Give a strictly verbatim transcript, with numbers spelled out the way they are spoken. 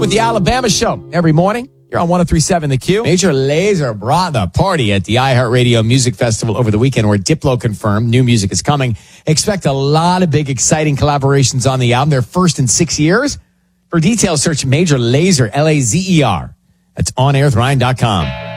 with the Alabama Show every morning. You're on one oh three point seven The Q. Major Lazer brought the party at the iHeartRadio Music Festival over the weekend, where Diplo confirmed new music is coming. Expect a lot of big, exciting collaborations on the album. Their first in six years. For details, search Major Lazer, L A Z E R. That's on air with ryan dot com.